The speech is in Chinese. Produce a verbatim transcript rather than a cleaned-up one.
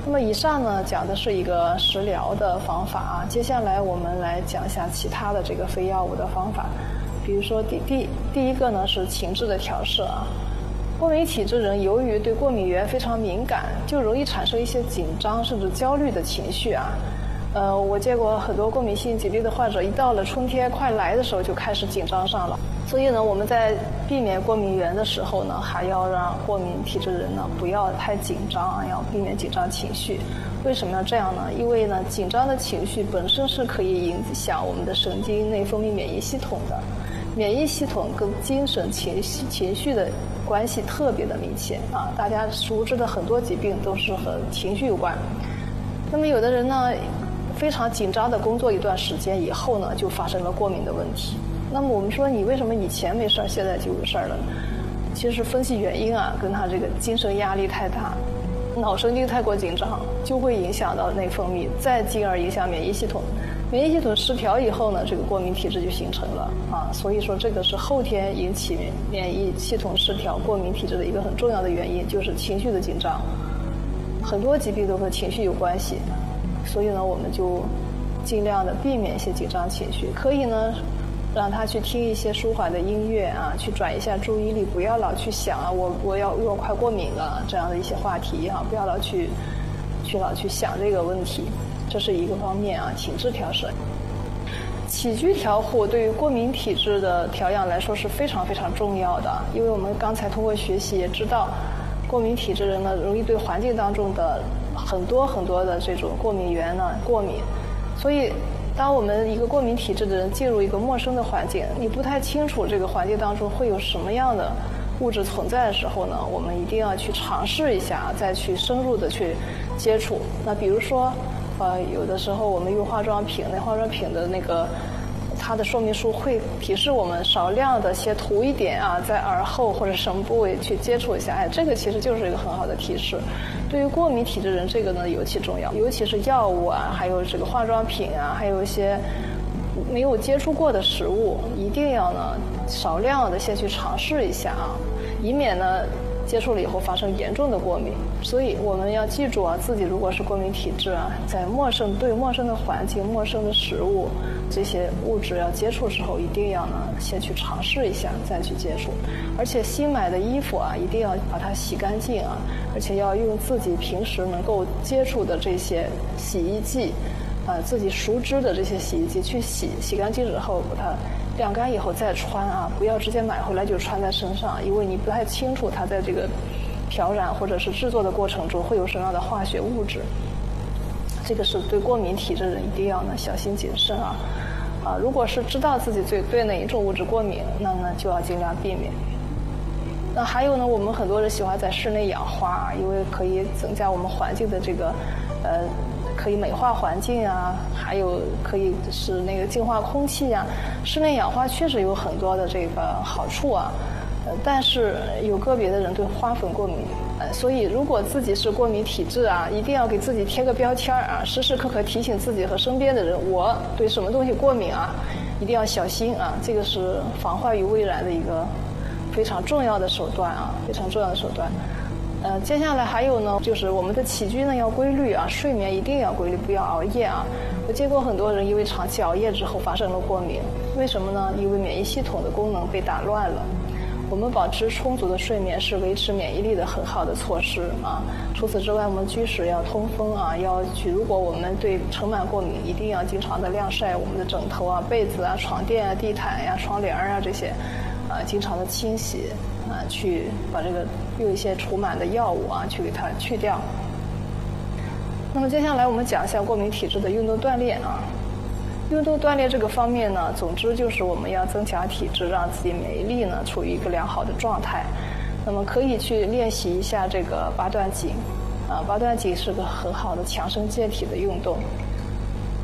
那么以上呢讲的是一个食疗的方法啊，接下来我们来讲一下其他的这个非药物的方法。比如说第第第一个呢是情志的调摄啊。过敏体质人由于对过敏源非常敏感，就容易产生一些紧张甚至焦虑的情绪啊。呃，我见过很多过敏性疾病的患者，一到了春天快来的时候就开始紧张上了。所以呢，我们在避免过敏源的时候呢，还要让过敏体质人呢不要太紧张啊，要避免紧张情绪。为什么要这样呢？因为呢，紧张的情绪本身是可以影响我们的神经内分泌免疫系统的。免疫系统跟精神情绪情绪的关系特别的密切啊，大家熟知的很多疾病都是和情绪有关。那么有的人呢，非常紧张的工作一段时间以后呢，就发生了过敏的问题。那么我们说你为什么以前没事儿，现在就有事儿了？其实分析原因啊，跟他这个精神压力太大，脑神经太过紧张，就会影响到内分泌，再进而影响免疫系统。免疫系统失调以后呢，这个过敏体质就形成了啊。所以说这个是后天引起免疫系统失调、过敏体质的一个很重要的原因，就是情绪的紧张。很多疾病都和情绪有关系，所以呢，我们就尽量的避免一些紧张情绪。可以呢，让他去听一些舒缓的音乐啊，去转一下注意力，不要老去想啊，我我要我快过敏了这样的一些话题啊，不要老去去老去想这个问题。这是一个方面啊，情志调摄。起居调护对于过敏体质的调养来说是非常非常重要的，因为我们刚才通过学习也知道，过敏体质人呢容易对环境当中的很多很多的这种过敏源呢过敏，所以当我们一个过敏体质的人进入一个陌生的环境，你不太清楚这个环境当中会有什么样的物质存在的时候呢，我们一定要去尝试一下，再去深入的去接触。那比如说呃，有的时候我们用化妆品，那化妆品的那个它的说明书会提示我们少量的先涂一点啊，在耳后或者什么部位去接触一下，哎，这个其实就是一个很好的提示。对于过敏体质人，这个呢尤其重要，尤其是药物啊，还有这个化妆品啊，还有一些没有接触过的食物，一定要呢少量的先去尝试一下啊，以免呢接触了以后发生严重的过敏。所以我们要记住啊，自己如果是过敏体质啊，在陌生对陌生的环境、陌生的食物这些物质要接触的时候，一定要呢先去尝试一下，再去接触。而且新买的衣服啊，一定要把它洗干净啊，而且要用自己平时能够接触的这些洗衣剂啊，自己熟知的这些洗衣剂去洗，洗干净之后把它晾干以后再穿啊，不要直接买回来就穿在身上，因为你不太清楚它在这个漂染或者是制作的过程中会有什么样的化学物质。这个是对过敏体质的人一定要呢小心谨慎啊啊！如果是知道自己对对哪一种物质过敏，那呢就要尽量避免。那还有呢，我们很多人喜欢在室内养花，因为可以增加我们环境的这个呃。可以美化环境啊，还有可以是那个净化空气啊。室内养花确实有很多的这个好处啊，呃，但是有个别的人对花粉过敏，呃，所以如果自己是过敏体质啊，一定要给自己贴个标签啊，时时刻刻提醒自己和身边的人，我对什么东西过敏啊，一定要小心啊。这个是防患于未然的一个非常重要的手段啊，非常重要的手段。呃，接下来还有呢，就是我们的起居呢要规律啊，睡眠一定要规律，不要熬夜啊。我见过很多人因为长期熬夜之后发生了过敏，为什么呢？因为免疫系统的功能被打乱了。我们保持充足的睡眠是维持免疫力的很好的措施啊。除此之外，我们居室要通风啊，要去，如果我们对尘螨过敏，一定要经常的晾晒我们的枕头啊、被子啊、床垫啊、地毯呀、窗帘啊这些。啊，经常的清洗啊，去把这个用一些除螨的药物啊，去给它去掉。那么接下来我们讲一下过敏体质的运动锻炼啊。运动锻炼这个方面呢，总之就是我们要增强体质，让自己免疫力呢处于一个良好的状态。那么可以去练习一下这个八段锦啊，八段锦是个很好的强身健体的运动。